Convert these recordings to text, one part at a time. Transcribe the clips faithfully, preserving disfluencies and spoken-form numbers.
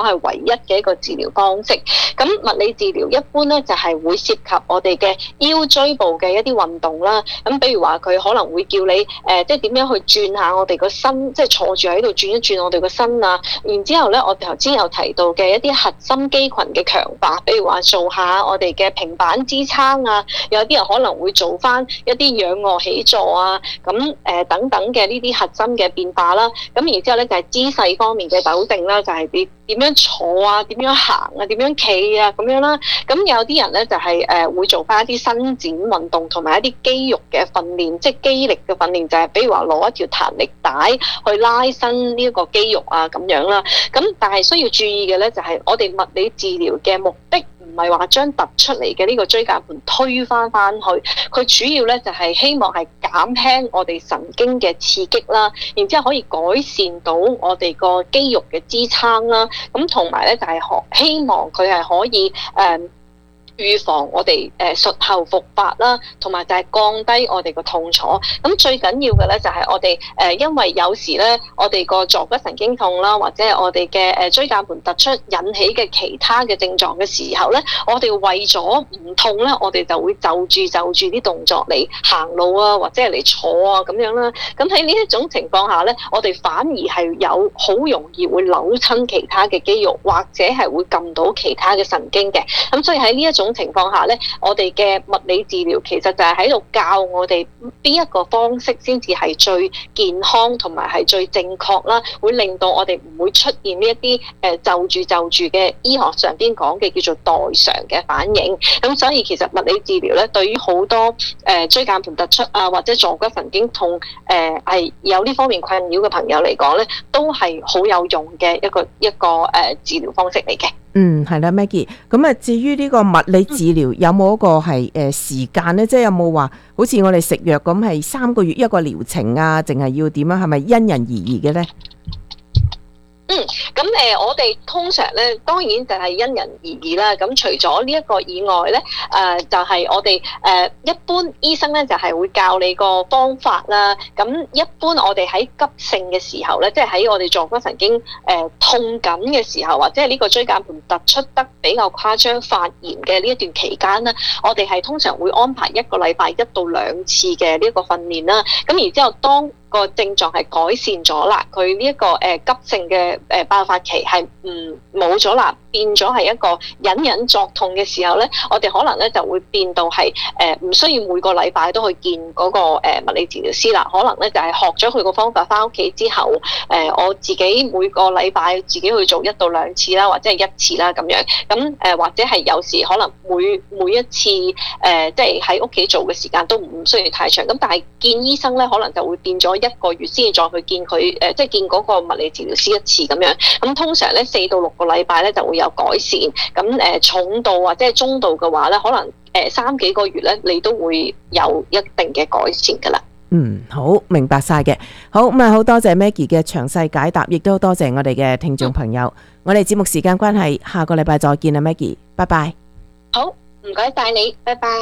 係唯一嘅一個治療方式。咁物理治療一般咧就係會涉及我哋嘅腰椎部嘅一啲運動啦。咁比如話佢可能會叫你誒、呃，即係點樣去轉下我哋個身，即係坐住喺度轉一轉我哋個身啊。然之後咧，我哋頭先有提到嘅一啲核心肌群嘅強化，比如話做下我哋嘅平板支撐啊，有啲人可能會做翻一啲仰臥起坐啊，咁誒、呃、等等嘅呢啲核心嘅變化啦。咁然之後咧就係姿勢方面嘅糾正啦，就係你點樣坐啊，點樣行啊，點樣企啊咁樣啦。咁有啲人咧就係誒會做翻一啲伸展運動同埋一啲肌肉嘅訓練，即係肌力嘅訓練，就係比如話攞一條彈力帶去拉伸呢一個肌肉啊咁樣啦。咁但係需要注意嘅咧就係我哋物理治療嘅目的唔係話將突出嚟嘅呢個椎間盤推翻翻去，佢主要咧就係希望係減輕我哋神經嘅刺激啦，然之後可以改善到我哋個肌肉嘅支撐啦。咁同埋咧就係學希望佢係可以誒、呃預防我哋誒術後復發啦，同埋就係降低我哋個痛楚。咁最緊要嘅咧就係我哋誒，因為有時咧我哋個坐骨神經痛啦，或者係我哋嘅誒椎間盤突出引起嘅其他嘅症狀嘅時候咧，我哋為咗唔痛咧，我哋就會就住就住啲動作嚟行路啊，或者係嚟坐啊咁樣啦。咁喺呢一種情況下咧，我哋反而係有好容易會扭親其他嘅肌肉，或者係會撳到其他嘅神經嘅。咁所以喺呢一種情況下咧，我哋嘅物理治療其實就係喺度教我哋邊一個方式先至係最健康同埋係最正確啦，會令到我哋唔會出現呢一啲誒就住就住嘅醫學上邊講嘅叫做代償嘅反應。咁所以其實物理治療咧，對於好多誒椎間盤突出啊或者坐骨神經痛誒係有呢方面困擾嘅朋友嚟講咧，都係好有用嘅一個一個誒治療方式嚟嘅。 嗯，係啦 Maggie。咁啊，至於呢個物理治療有冇一個係誒時間咧？即係有冇話好似我哋食藥咁係三個月一個療程啊？淨係要點樣？係咪因人而異嘅咧？ 嗯，咁誒、呃，我哋通常咧，當然就係因人而異啦。咁除咗呢一個以外咧，誒、呃、就係、是、我哋誒、呃、一般醫生咧就係、是、會教你個方法啦。咁一般我哋喺急性嘅時候咧，即係喺我哋坐骨神經誒、呃、痛緊嘅時候，或者係呢個椎間盤突出得比較誇張發炎嘅呢一段期間咧，我哋係通常會安排一個禮拜一到兩次嘅呢一個訓練啦。咁然之後當個症狀係改善咗啦，佢呢一個誒急性嘅誒爆發期係唔冇咗啦，變咗係一個隱隱作痛嘅時候咧，我哋可能咧就會變到係誒唔需要每個禮拜都去見嗰個誒物理治療師啦，可能咧就係學咗佢個方法翻屋企之後，誒我自己每個禮拜自己去做一到兩次啦，或者係一次啦咁樣，咁誒或者係有時可能每每一次誒即係喺屋企做嘅時間都唔需要太長，咁但係見醫生咧可能就會變咗一個月先至再去見佢誒，即係見嗰個物理治療師一次咁樣。咁通常咧四到六個禮拜咧就會有改善。咁誒重度或者係中度嘅話咧，可能誒三幾個月咧你都會有一定嘅改善噶啦。 嗯，好，明白晒嘅。好，咁啊好多謝 Maggie 嘅詳細解答，亦都多謝我哋嘅聽眾朋友。嗯、我哋節目時間關係，下個禮拜再見啦 Maggie， 拜拜。 好，唔該晒你，拜拜。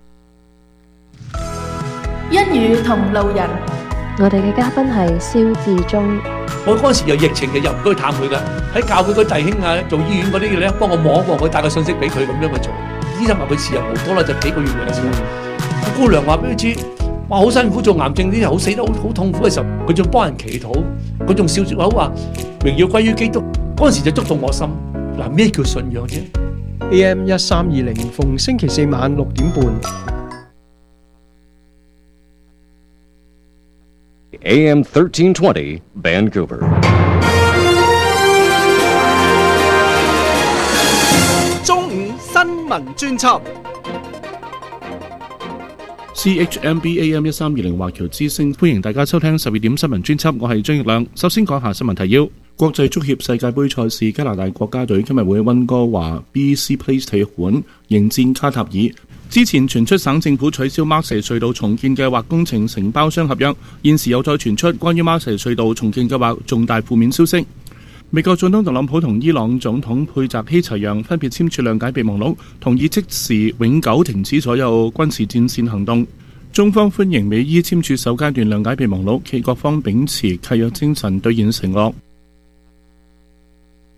一語同路人。 我哋嘅嘉賓係蕭志忠。 我嗰陣時有疫情嘅，又唔該去探佢噶。喺教會嗰弟兄啊，做醫院嗰啲嘅咧，幫我望一望佢，帶個信息俾佢咁樣去做。醫生話佢時日無多啦，就幾個月嘅時候。個姑娘話俾佢知，哇好辛苦做癌症呢啲，好死得好好痛苦嘅時候，佢仲幫人祈禱，佢仲笑住口話榮耀歸於基督。嗰陣時就觸動我心。嗱，咩叫信仰啫 ？A M 一三二零逢星期四晚六點半。 A M thirteen twenty Vancouver。 中午新聞專輯 C H M B A M 一三二零華僑之聲，歡迎大家收聽十二點新聞專輯，我係張奕亮。首先講下新聞提要：國際足協世界盃賽事，加拿大國家隊今日會喺溫哥華 B C Place 體育館迎戰卡塔爾。之前傳出省政府取消馬蛇隧道重建計劃工程承包商合約，現時又再傳出關於馬蛇隧道重建計劃重大負面消息。美國總統特朗普同伊朗總統佩澤希齊揚分別簽署諒解備忘錄，同意即時永久停止所有軍事戰線行動。中方歡迎美伊簽署首階段諒解備忘錄，企各方秉持契約精神，兌現承諾。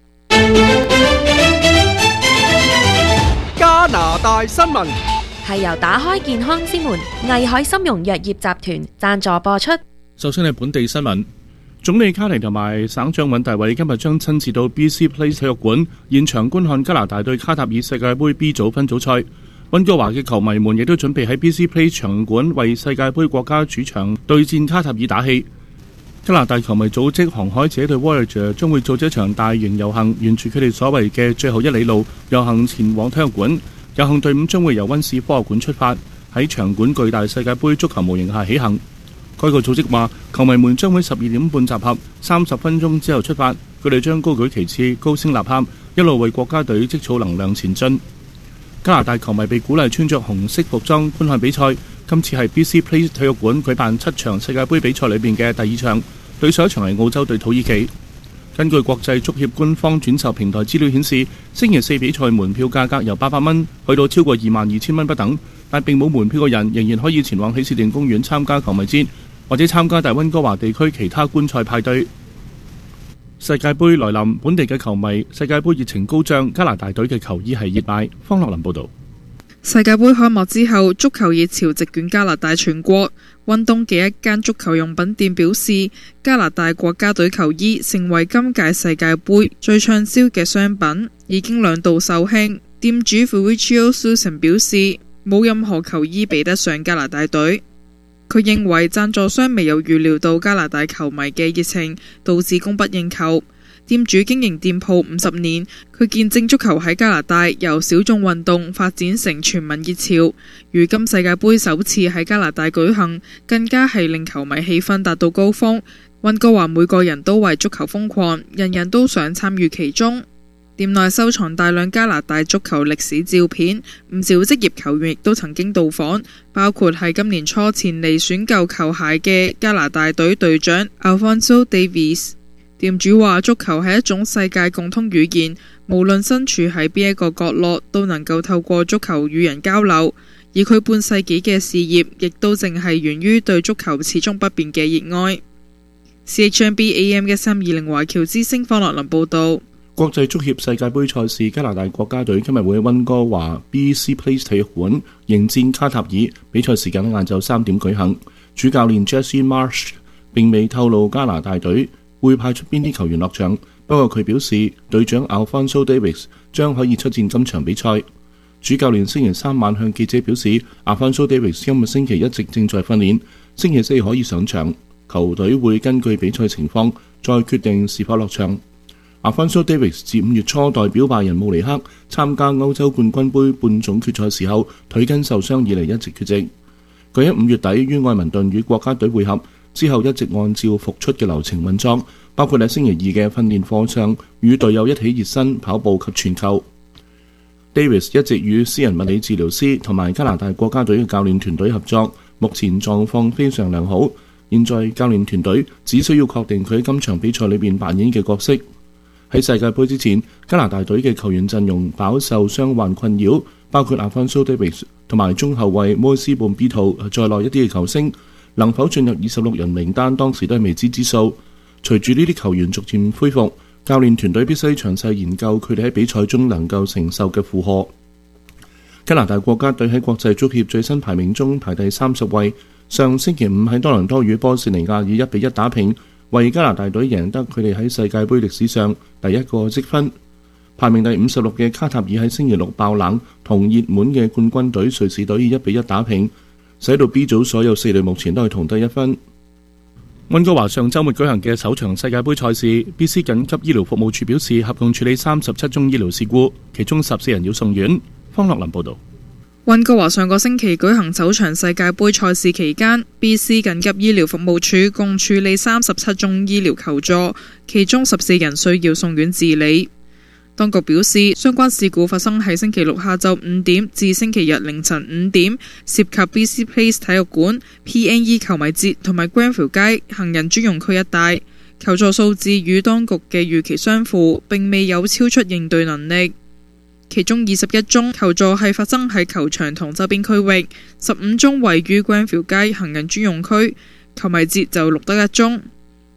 加拿大新聞係由打開健康之門藝海參茸藥業集團贊助播出。 首先係本地新聞，總理卡尼同埋省長尹大偉今日將親自到 B C Place 體育館現場觀看加拿大對卡塔爾世界盃 B 組分組賽。溫哥華嘅球迷們亦都準備喺 B C Place 場館為世界盃國家主場對戰卡塔爾打氣。加拿大球迷組織航海者對 Voyager 將會組織一場大型遊行，沿住佢哋所謂嘅最後一里路遊行前往體育館。遊行隊伍將會由溫市科學館出發，喺場館巨大世界盃足球模型下起行。該個組織話，球迷們將會十二點半集合，三十分鐘之後出發。佢哋將高舉旗幟、高聲吶喊，一路為國家隊積儲能量前進。加拿大球迷被鼓勵穿着紅色服裝觀看比賽。今次係 B C Place 體育館舉辦七場世界盃比賽裏面嘅第二場，對上一場係澳洲對土耳其。根據國際足協官方轉售平台資料顯示，星期四比賽門票價格由八百蚊去到超過二萬二千蚊不等，但並冇門票嘅人仍然可以前往喜事定公園參加球迷節，或者參加大溫哥華地區其他觀賽派對。世界盃來臨，本地嘅球迷世界盃熱情高漲，加拿大隊嘅球衣係熱賣。方樂林報導。 世界盃開幕之後，足球熱潮席捲加拿大全國。溫東嘅一間足球用品店表示，加拿大國家隊球衣成為今屆世界盃最暢銷嘅商品，已經兩度售罄。店主 Fabrizio Susan 表示，冇任何球衣比得上加拿大隊。佢認為贊助商未有預料到加拿大球迷嘅熱情，導致供不應求。店主經營店鋪五十年，佢見證足球喺加拿大由小眾運動發展成全民熱潮。如今世界盃首次喺加拿大舉行，更加係令球迷氣氛達到高峰。溫哥華每個人都為足球瘋狂，人人都想參與其中。店內收藏大量加拿大足球歷史照片，唔少職業球員亦都曾經到訪，包括係今年初前嚟選購球鞋嘅加拿大隊隊長 Alphonso Davies。店主話，足球係一種世界共通語言，無論身處喺邊一個角落，都能夠透過足球與人交流。而佢半世紀嘅事業，亦都淨係源於對足球始終不變嘅熱愛。C H M B A M 一三二零華僑之聲方樂林報導。 國際足協世界盃賽事加拿大國家隊今日會喺溫哥華 B C Place 體育館迎戰卡塔爾，比賽時間喺晏晝三點舉行。主教練 Jesse Marsh 並未透露加拿大隊會派出邊啲球員落場，不過佢表示隊長 Alphonso Davies 將可以出戰今場比賽。主教練星期三晚向記者表示 Alphonso Davies 今日星期一直正在訓練，星期四可以上場，球隊會根據比賽情況再決定是否落場。Alphonso Davies 自五月初代表拜仁慕尼黑參加歐洲冠軍杯半總決賽時候腿筋受傷以嚟一直缺席。佢喺五月底於愛民頓與國家隊會合之後，一直按照復出嘅流程運作，包括喺星期二嘅訓練課上與隊友一起熱身、跑步及傳球。Davies 一直與私人物理治療師同埋加拿大國家隊嘅教練團隊合作，目前狀況非常良好。現在教練團隊只需要確定佢喺今場比賽裏面扮演嘅角色。喺世界盃之前，加拿大隊嘅球員陣容飽受傷患困擾，包括 Alphonso Davies 同埋中後衛摩斯本比圖在內一啲嘅球星。能否進入二十六人名單，當時都係未知之數。隨住呢啲球員逐漸恢復，教練團隊必須詳細研究佢哋喺比賽中能夠承受嘅負荷。加拿大國家隊喺國際足協最新排名中排第三十位，上星期五喺多倫多與波士尼亞以一比一打平，為加拿大隊贏得佢哋喺世界盃歷史上第一個積分。排名第五十六嘅卡塔爾喺星期六爆冷，同熱門嘅冠軍隊瑞士隊以一比一打平，使到 B 組所有四隊目前都係同得一分。溫哥華上週末舉行嘅首場世界盃賽事 ，B C 緊急醫療服務處表示合共處理三十七宗醫療事故，其中十四人要送院。方樂林報導。 溫哥華上個星期舉行首場世界盃賽事期間 ，B C 緊急醫療服務處共處理三十七宗醫療求助，其中十四人需要送院治理。當局表示，相關事故發生喺星期六下晝五點至星期日凌晨五點，涉及 B C Place 體育館、P N E 球迷節同埋 Granville 街行人專用區一帶。求助數字與當局嘅預期相符，並未有超出應對能力。其中二十一宗求助係發生喺球場同周邊區域，十五宗位於 Granville 街行人專用區，球迷節就錄得一宗。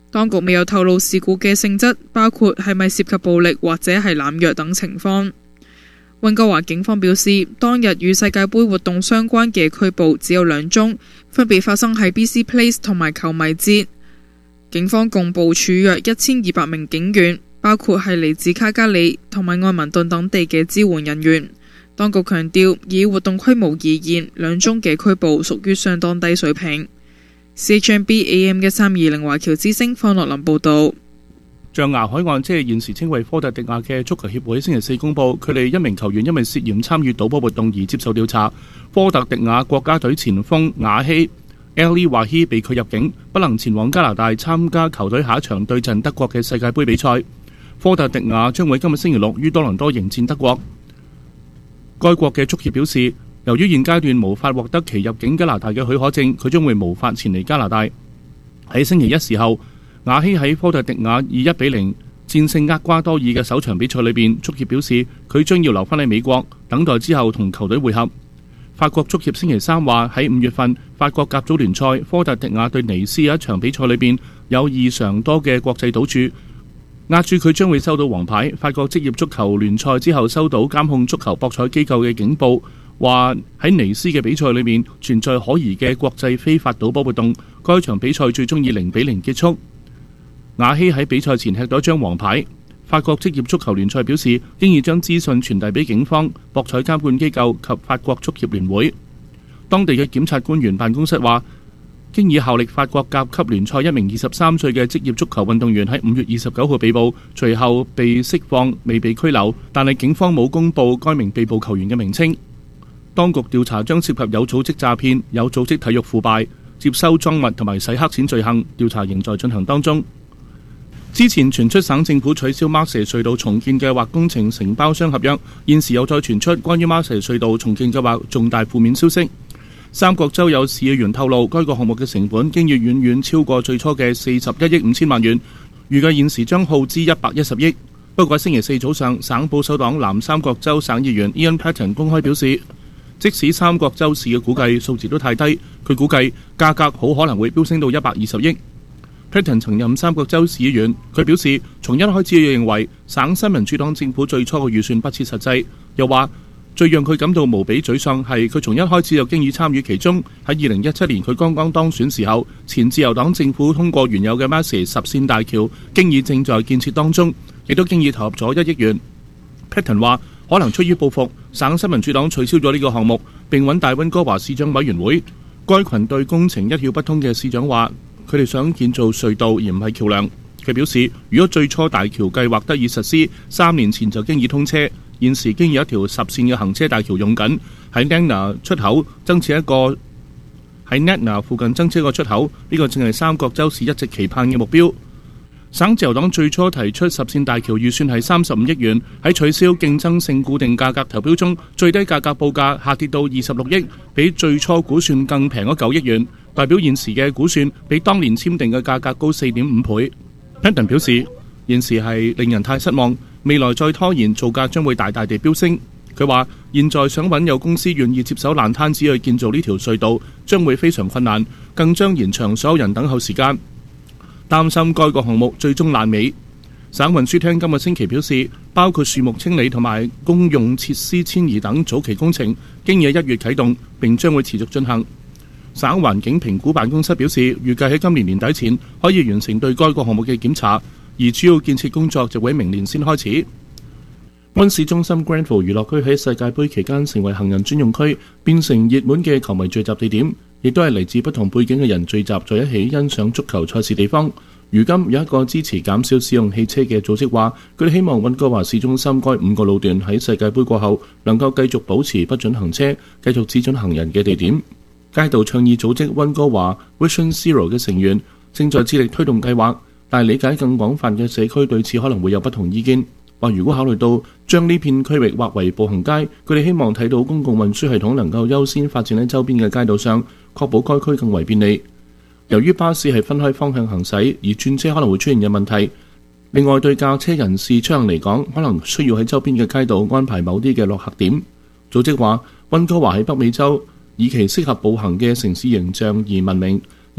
當局未有透露事故嘅性質，包括係咪涉及暴力或者係濫藥等情況。溫哥華警方表示，當日與世界盃活動相關嘅拘捕只有兩宗，分別發生喺 B C Place 同埋球迷節。警方共部署約一千二百名警員，包括係嚟自卡加里同埋愛民頓等地嘅支援人員。當局強調，以活動規模而言，兩宗嘅拘捕屬於相當低水平。C H M B A M 一三二零華僑之聲方樂林報導。 象牙海岸即係現時稱為科特迪瓦嘅足球協會星期四公佈，佢哋一名球員因為涉嫌參與賭波活動而接受調查。科特迪瓦國家隊前鋒瓦希 Ali 華希被拒入境，不能前往加拿大參加球隊下一場對陣德國嘅世界盃比賽。科特迪瓦將會今日星期六於多倫多迎戰德國。該國嘅足協表示，由於現階段無法獲得其入境加拿大嘅許可證，佢將會無法前嚟加拿大。喺星期一時候，瓦希喺科特迪瓦以一比零戰勝厄瓜多爾嘅首場比賽裏邊，足協表示佢將要留返喺美國，等待之後同球隊會合。法國足協星期三話喺五月份法國甲組聯賽科特迪瓦對尼斯有一場比賽裏邊有異常多嘅國際賭注，壓住佢將會收到黃牌。法國職業足球聯賽之後收到監控足球博彩機構嘅警報，話喺尼斯嘅比賽裏面存在可疑嘅國際非法賭波活動。該場比賽最終以零比零結束。瓦希喺比賽前吃到一張黃牌。法國職業足球聯賽表示，經已將資訊傳遞俾警方、博彩監管機構及法國足協聯會。當地嘅檢察官員辦公室話，經已效力法國甲級聯賽一名二十三歲嘅職業足球運動員喺五月二十九號被捕，隨後被釋放，未被拘留，但係警方冇公佈該名被捕球員嘅名稱。當局調查將涉及有組織詐騙、有組織體育腐敗、接收贓物同埋洗黑錢罪行，調查仍在進行當中。之前傳出省政府取消馬蛇隧道重建計劃工程承包商合約，現時又再傳出關於馬蛇隧道重建計劃重大負面消息。三角洲有市議員透露，該個項目嘅成本經已遠遠超過最初嘅四十一億五千萬元，預計現時將耗資一百一十億。不過星期四早上，省保守黨南三角洲省議員 Ian Paton 公開表示，即使三角洲市嘅估計數字都太低，佢估計價格好可能會飆升到一百二十億。Paton 曾任三角洲市議員，佢表示從一開始就認為省新民主黨政府最初嘅預算不切實際，又話最讓佢感到無比沮喪係佢從一開始就經已參與其中。喺二零一七年佢剛剛當選時候，前自由黨政府通過原有嘅 Massey 十線大橋，經已正在建設當中，亦都經已投入咗一億元。Paton 話可能出於報復，省新民主黨取消咗呢個項目，並揾大溫哥華市長委員會。該群對工程一竅不通嘅市長話，佢哋想建造隧道而唔係橋梁。佢表示，如果最初大橋計劃得以實施，三年前就經已通車。現時經有一條十線嘅行車大橋用緊，喺 Nana 出口增設一個喺 Nana 附近增設一個出口，呢、這個正係三角洲市一直期盼嘅目標。省自由黨最初提出十線大橋預算係三十五億元，喺取消競爭性固定價格投標中，最低價格報價下跌到二十六億，比最初估算更平咗九億元，代表現時嘅估算比當年簽訂嘅價格高四點五倍。Paton 表示，現時係令人太失望，未來再拖延造價將會大大地飆升。佢話現在想揾有公司願意接手爛攤子去建造呢條隧道將會非常困難，更將延長所有人等候時間，擔心該個項目最終爛尾。省運輸廳今個星期表示，包括樹木清理同埋公用設施遷移等早期工程經已喺一月啟動，並將會持續進行。省環境評估辦公室表示，預計喺今年年底前可以完成對該個項目嘅檢查，而主要建設工作就會喺明年先開始。溫市中心 Granville 娛樂區喺世界盃期間成為行人專用區，變成熱門嘅球迷聚集地點，亦都係嚟自不同背景嘅人聚集在一起欣賞足球賽事地方。如今有一個支持減少使用汽車嘅組織話，佢哋希望溫哥華市中心該五個路段喺世界盃過後能夠繼續保持不准行車、繼續只准行人嘅地點。街道倡議組織溫哥華 Vision Zero 嘅成員正在致力推動計劃，但係理解更廣泛嘅社區對此可能會有不同意見。話如果考慮到將呢片區域劃為步行街，佢哋希望睇到公共運輸系統能夠優先發展喺周邊嘅街道上，確保該區更為便利。由於巴士係分開方向行駛，而轉車可能會出現嘅問題。另外，對駕車人士出行嚟講，可能需要喺周邊嘅街道安排某啲嘅落客點。組織話，溫哥華喺北美洲以其適合步行嘅城市形象而聞名，而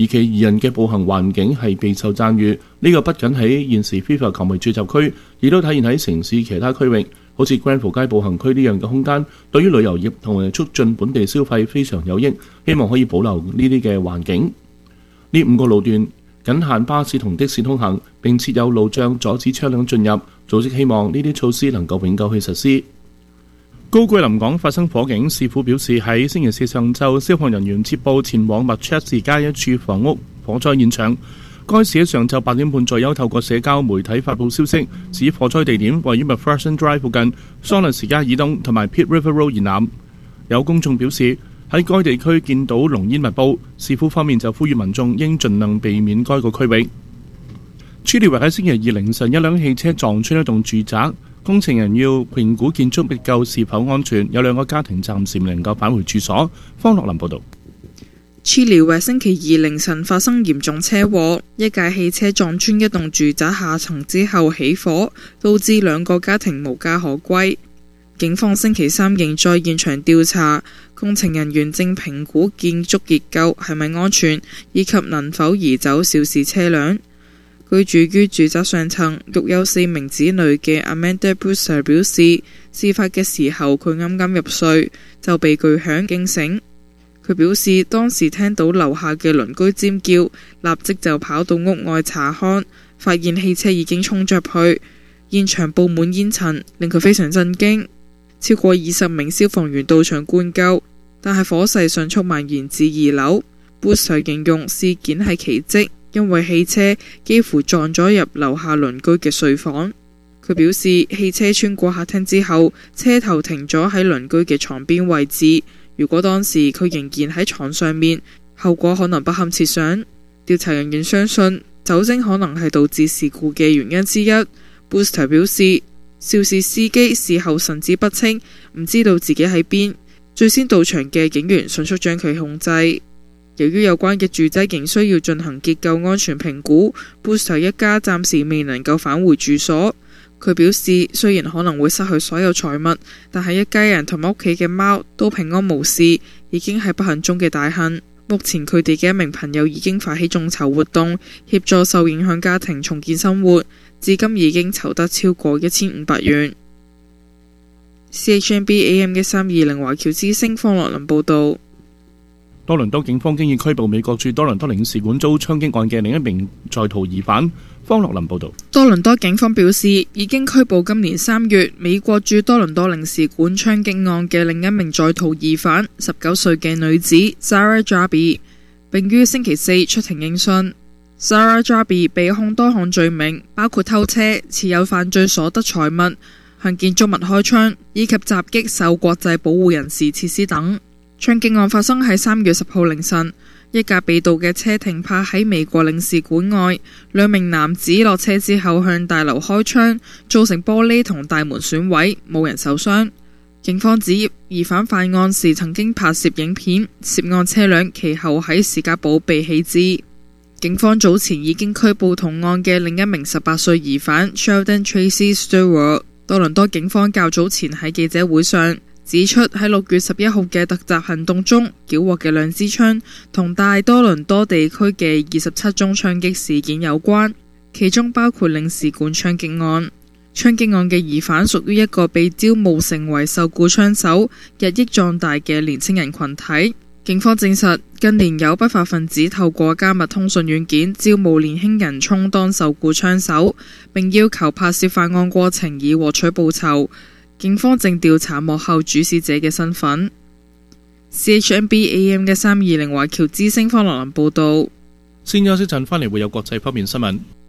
而其宜人嘅步行環境係備受讚譽。呢、這個不僅喺現時 FIFA 球迷聚集區，亦都體現喺城市其他區域，好似 Granville 街步行區呢樣嘅空間，對於旅遊業同埋促進本地消費非常有益。希望可以保留呢啲嘅環境。呢五個路段僅限巴士同的士通行，並設有路障阻止車輛進入。組織希望呢啲措施能夠永久去實施。高桂林港發生火警，市府表示喺星期四上晝，消防人員接報前往麥徹士街一處房屋火災現場。該市喺上晝八點半左右透過社交媒體發布消息，指火災地點位於 McPherson Drive 附近、桑律士街以東同埋 Pitt River Road 以南。有公眾表示喺該地區見到濃煙密佈，市府方面就呼籲民眾應盡量避免該個區域。處理喺星期二凌晨，一輛汽車撞穿一棟住宅。工程人要評估建築結構是否安全，有兩個家庭暫時未能夠返回住所。方樂林報導。 處理喺星期二凌晨發生嚴重車禍，一架汽車撞穿一棟住宅下層之後起火，導致兩個家庭無家可歸。警方星期三仍在現場調查，工程人員正評估建築結構係咪安全，以及能否移走肇事車輛。居住於住宅上層、育有四名子女嘅 Amanda Brewster 表示，事發嘅時候佢啱啱入睡，就被巨響驚醒。佢表示當時聽到樓下嘅鄰居尖叫，立即就跑到屋外查看，發現汽車已經衝着去，現場佈滿煙塵，令佢非常震驚。超過二十名消防員到場灌救，但係火勢迅速蔓延至二樓。Brewster 形容事件係奇蹟，因為汽車幾乎撞咗入樓下鄰居嘅睡房。佢表示汽車穿過客廳之後，車頭停咗喺鄰居嘅床邊位置。如果當時佢仍然喺床上面，後果可能不堪設想。調查人員相信酒精可能係導致事故嘅原因之一。Brewster 表示肇事司機事後神志不清，唔知道自己喺邊。最先到場嘅警員迅速將佢控制。由於有關嘅住宅仍需要進行結構安全評估， Brewster 一家暫時未能夠返回住所。佢表示雖然可能會失去所有財物，但係一家人同埋屋企嘅貓都平安無事，已經係不幸中嘅大幸。目前佢哋嘅一名朋友已經發起眾籌活動，協助受影響家庭重建生活，至今已經籌得超過一千五百元。C H M B A M 一三二零華僑之聲方樂林報導。 多倫多警方經已拘捕美國駐多倫多領事館遭槍擊案嘅另一名在逃疑犯。方樂林報導。 多倫多警方表示，已經拘捕今年三月美國駐多倫多領事館槍擊案嘅另一名在逃疑犯，十九歲嘅女子 Sarah Jabi， 並於星期四出庭應訊。Sarah Jabi 被控多項罪名，包括偷車、持有犯罪所得財物、向建築物開槍，以及襲擊受國際保護人士設施等。槍擊案發生喺三月十號凌晨，一架被盜嘅車停泊喺美國領事館外，兩名男子落車之後向大樓開槍，造成玻璃同大門損毀，冇人受傷。警方指疑犯犯案時曾經拍攝影片，涉案車輛其後喺士嘉堡被棄置。警方早前已經拘捕同案嘅另一名十八歲疑犯 Sheldon Tracy Stewart。多倫多警方較早前喺記者會上指出，喺六月十一號嘅突襲行動中繳獲嘅兩支槍同大多倫多地區嘅二十七宗槍擊事件有關，其中包括領事館槍擊案。槍擊案嘅疑犯屬於一個被招募成為受雇槍手、日益壯大嘅年輕人群體。警方證實，近年有不法分子透過加密通訊軟件招募年輕人充當受雇槍手，並要求拍攝犯案過程以獲取報酬。警方正調查幕後主使者嘅身份。C H M B A M 嘅三二零華僑之聲方樂林報道。 先休息陣，翻嚟會有國際方面新聞。